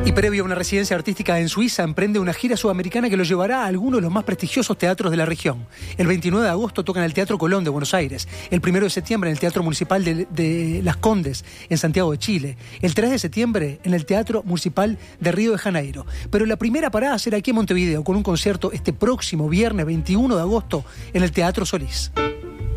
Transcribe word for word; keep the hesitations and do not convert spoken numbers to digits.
Y previo a una residencia artística en Suiza, emprende una gira sudamericana que lo llevará a algunos de los más prestigiosos teatros de la región. El veintinueve de agosto toca en el Teatro Colón de Buenos Aires, el primero de septiembre en el Teatro Municipal de, de Las Condes, en Santiago de Chile, el tres de septiembre en el Teatro Municipal de Río de Janeiro. Pero la primera parada será aquí en Montevideo, con un concierto este próximo viernes veintiuno de agosto en el Teatro Solís.